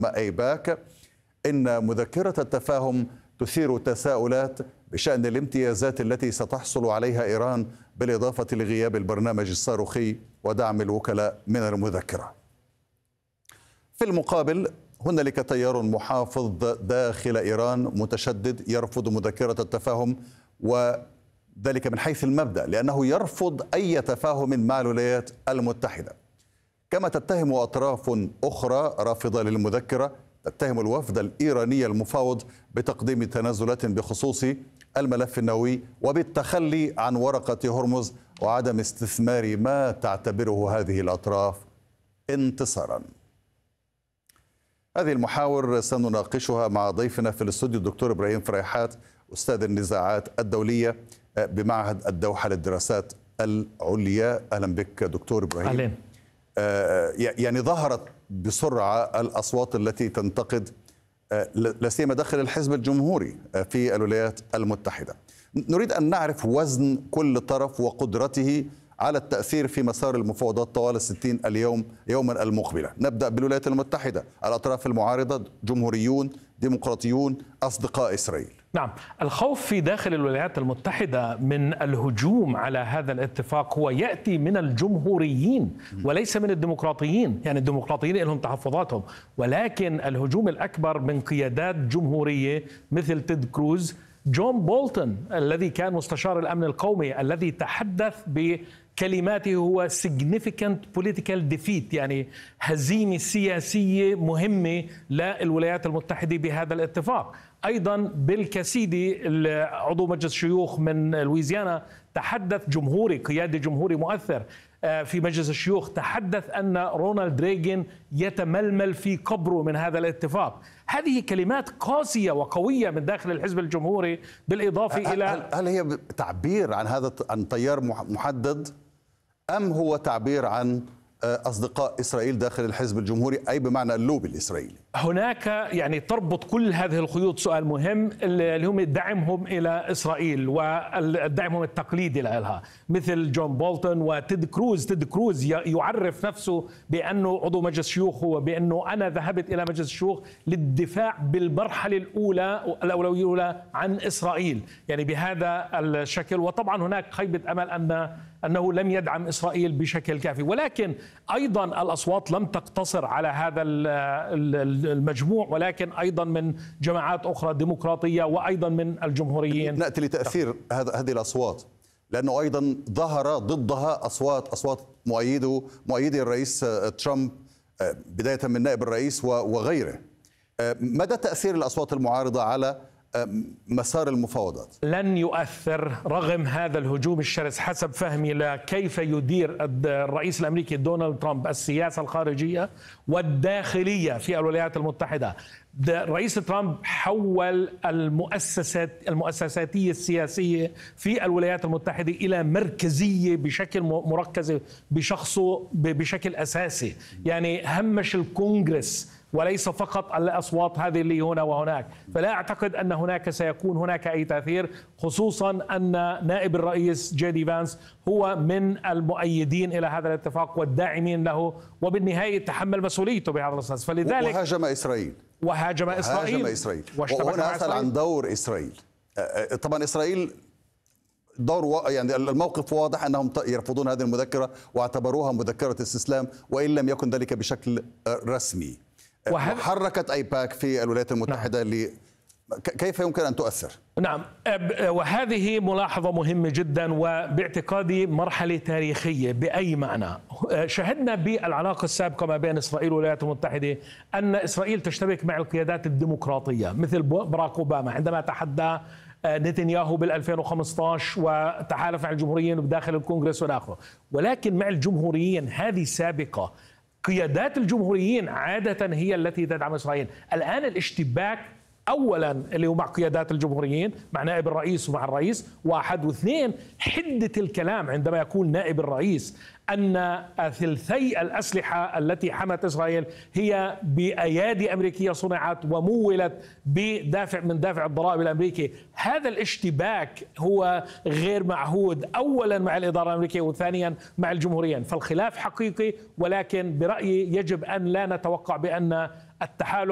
أيباك إن مذكرة التفاهم تثير تساؤلات بشأن الامتيازات التي ستحصل عليها إيران بالإضافة لغياب البرنامج الصاروخي ودعم الوكلاء من المذكرة. في المقابل هنالك تيار محافظ داخل إيران متشدد يرفض مذكرة التفاهم، وذلك من حيث المبدأ لأنه يرفض أي تفاهم مع الولايات المتحدة. كما تتهم أطراف أخرى رافضة للمذكرة تتهم الوفد الإيراني المفاوض بتقديم تنازلات بخصوص الملف النووي وبالتخلي عن ورقة هرمز وعدم استثمار ما تعتبره هذه الأطراف انتصارا. هذه المحاور سنناقشها مع ضيفنا في الاستوديو الدكتور إبراهيم فريحات أستاذ النزاعات الدولية بمعهد الدوحة للدراسات العليا. أهلا بك دكتور إبراهيم. أهلا. يعني ظهرت بسرعة الأصوات التي تنتقد لا سيما داخل الحزب الجمهوري في الولايات المتحدة. نريد أن نعرف وزن كل طرف وقدرته على التأثير في مسار المفاوضات طوال 60 يوما المقبلة. نبدأ بالولايات المتحدة، الأطراف المعارضة جمهوريون ديمقراطيون أصدقاء إسرائيل. نعم، الخوف في داخل الولايات المتحدة من الهجوم على هذا الاتفاق هو يأتي من الجمهوريين وليس من الديمقراطيين. يعني الديمقراطيين لهم تحفظاتهم، ولكن الهجوم الأكبر من قيادات جمهورية مثل تيد كروز، جون بولتون الذي كان مستشار الأمن القومي الذي تحدث بكلماته هو significant political defeat، يعني هزيمة سياسية مهمة للولايات المتحدة بهذا الاتفاق. أيضا بيل كاسيدي عضو مجلس الشيوخ من لويزيانا تحدث جمهوري، قيادي جمهوري مؤثر في مجلس الشيوخ، تحدث أن رونالد ريغان يتململ في قبره من هذا الاتفاق. هذه كلمات قاسية وقوية من داخل الحزب الجمهوري، بالإضافة إلى هل هي تعبير عن تيار محدد أم هو تعبير عن أصدقاء إسرائيل داخل الحزب الجمهوري، أي بمعنى اللوبي الإسرائيلي؟ هناك يعني تربط كل هذه الخيوط سؤال مهم اللي هم دعمهم إلى إسرائيل ودعمهم التقليدي لها، مثل جون بولتون وتيد كروز. تيد كروز يعرف نفسه بأنه عضو مجلس الشيوخ، وبأنه أنا ذهبت إلى مجلس الشيوخ للدفاع بالمرحلة الأولوية الأولى عن إسرائيل، يعني بهذا الشكل. وطبعا هناك خيبة أمل أنه لم يدعم إسرائيل بشكل كافي، ولكن أيضا الأصوات لم تقتصر على هذا المجموع، ولكن أيضا من جماعات أخرى ديمقراطية وأيضا من الجمهوريين. نأتي لتأثير هذه الأصوات، لأنه أيضا ظهر ضدها أصوات مؤيدي الرئيس ترامب بداية من نائب الرئيس وغيره. مدى تأثير الأصوات المعارضة على مسار المفاوضات؟ لن يؤثر رغم هذا الهجوم الشرس حسب فهمي لكيف يدير الرئيس الأمريكي دونالد ترامب السياسة الخارجية والداخلية في الولايات المتحدة. رئيس ترامب حول المؤسساتية السياسية في الولايات المتحدة إلى مركزية بشكل مركزة بشخصه بشكل أساسي، يعني همش الكونغرس وليس فقط الأصوات هذه اللي هنا وهناك. فلا أعتقد أن هناك سيكون هناك أي تأثير، خصوصا أن نائب الرئيس جي دي فانس هو من المؤيدين إلى هذا الاتفاق والداعمين له، وبالنهاية تحمل مسؤوليته بهذا الأساس. فلذلك وهاجم إسرائيل وهنا أسأل عن دور إسرائيل. طبعا إسرائيل يعني الموقف واضح أنهم يرفضون هذه المذكرة واعتبروها مذكرة استسلام، وإن لم يكن ذلك بشكل رسمي. حركت أيباك في الولايات المتحدة. نعم. كيف يمكن أن تؤثر؟ نعم، وهذه ملاحظة مهمة جدا، وباعتقادي مرحلة تاريخية بأي معنى. شهدنا بالعلاقة السابقة ما بين إسرائيل والولايات المتحدة أن إسرائيل تشتبك مع القيادات الديمقراطية مثل باراك أوباما عندما تحدى نتنياهو بال2015 وتحالف مع الجمهوريين بداخل الكونغرس والآخر. ولكن مع الجمهوريين هذه سابقة، قيادات الجمهوريين عادة هي التي تدعم إسرائيل. الآن الاشتباك أولا اللي هو مع قيادات الجمهوريين، مع نائب الرئيس ومع الرئيس، واحد، واثنين حدة الكلام عندما يقول نائب الرئيس أن ثلثي الأسلحة التي حمت إسرائيل هي بأيادي أمريكية صنعت ومولت من دافع الضرائب الأمريكي. هذا الاشتباك هو غير معهود، أولا مع الإدارة الأمريكية وثانيا مع الجمهوريين. فالخلاف حقيقي، ولكن برأيي يجب أن لا نتوقع بأن التحالف